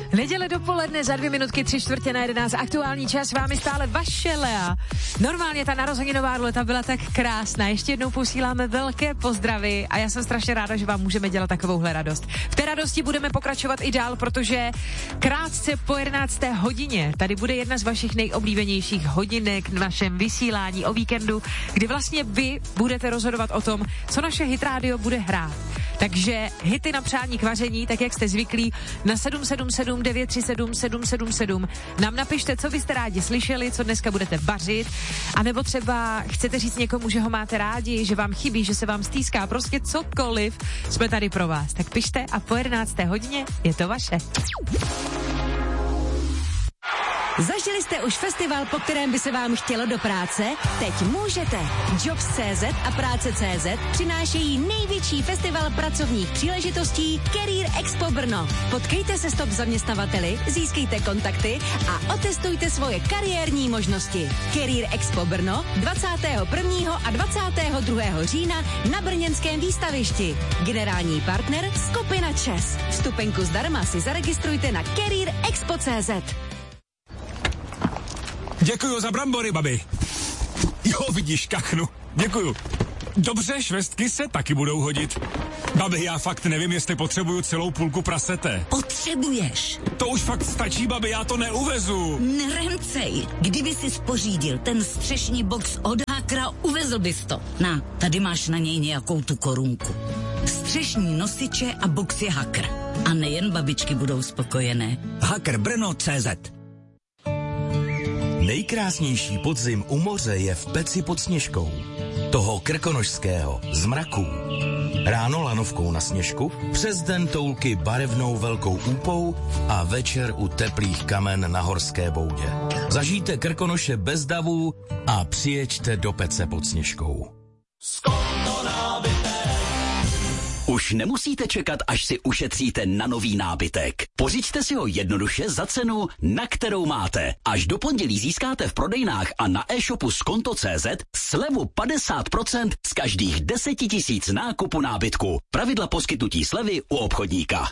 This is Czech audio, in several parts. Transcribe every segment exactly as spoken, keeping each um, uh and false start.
Neděle dopoledne za dvě minutky, tři čtvrtě na jedenáct, aktuální čas, s vámi stále vaše Lea. Normálně ta narozeninová ruleta byla tak krásná, ještě jednou posíláme velké pozdravy a já jsem strašně ráda, že vám můžeme dělat takovouhle radost. V té radosti budeme pokračovat i dál, protože krátce po jedenácté hodině tady bude jedna z vašich nejoblíbenějších hodinek v našem vysílání o víkendu, kdy vlastně vy budete rozhodovat o tom, co naše Hit Radio bude hrát. Takže hity na přání k vaření, tak jak jste zvyklí, na sedm sedm sedm devět tři sedm sedm sedm sedm nám napište, co byste rádi slyšeli, co dneska budete vařit, anebo třeba chcete říct někomu, že ho máte rádi, že vám chybí, že se vám stýská, prostě cokoliv, jsme tady pro vás. Tak pište a po jedenácté hodině je to vaše. Zažili jste už festival, po kterém by se vám chtělo do práce? Teď můžete. Jobs tečka cé zet a práce tečka cé zet přinášejí největší festival pracovních příležitostí Career Expo Brno. Potkejte se s top zaměstnavateli, získejte kontakty a otestujte svoje kariérní možnosti. Career Expo Brno dvacátého prvního a dvacátého druhého října na brněnském výstavišti. Generální partner skupina ČES. Vstupenku zdarma si zaregistrujte na career expo tečka cé zet. Děkuju za brambory, babi. Jo, vidíš, kachnu. Děkuju. Dobře, švestky se taky budou hodit. Babi, já fakt nevím, jestli potřebuju celou půlku prasete. Potřebuješ. To už fakt stačí, babi, já to neuvezu. Neremcej. Kdyby si spořídil ten střešní box od Hakra, uvezl bys to. Na, tady máš na něj nějakou tu korunku. Střešní nosiče a boxy Hakr. A nejen babičky budou spokojené. Hakr Brno tečka cé zet. Nejkrásnější podzim u moře je v Peci pod Sněžkou. Toho krkonošského, z mraků. Ráno lanovkou na sněžku, přes den toulky barevnou velkou úpou a večer u teplých kamen na horské boudě. Zažijte Krkonoše bez davů a přijeďte do Pece pod Sněžkou. Už nemusíte čekat, až si ušetříte na nový nábytek. Pořiďte si ho jednoduše za cenu, na kterou máte. Až do pondělí získáte v prodejnách a na e-shopu skonto tečka cé zet slevu padesát procent z každých deset tisíc nákupu nábytku. Pravidla poskytnutí slevy u obchodníka.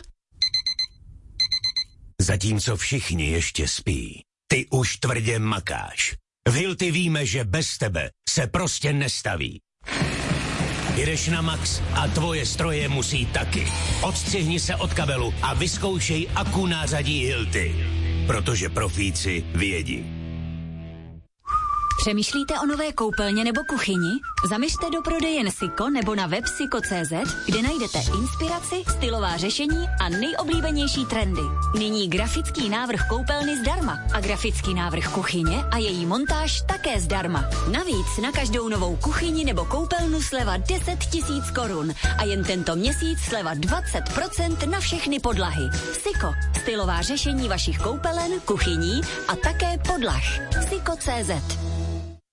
Zatímco všichni ještě spí, ty už tvrdě makáš. V Hilti víme, že bez tebe se prostě nestaví. Jdeš na max a tvoje stroje musí taky. Odstřihni se od kabelu a vyzkoušej Akku nářadí Hilti. Protože profíci vědí. Přemýšlíte o nové koupelně nebo kuchyni? Zaměřte do prodejen Siko nebo na web siko tečka cé zet, kde najdete inspiraci, stylová řešení a nejoblíbenější trendy. Nyní grafický návrh koupelny zdarma a grafický návrh kuchyně a její montáž také zdarma. Navíc na každou novou kuchyni nebo koupelnu sleva deset tisíc korun a jen tento měsíc sleva dvacet procent na všechny podlahy. Siko, stylová řešení vašich koupelen, kuchyní a také podlah. Siko tečka cé zet.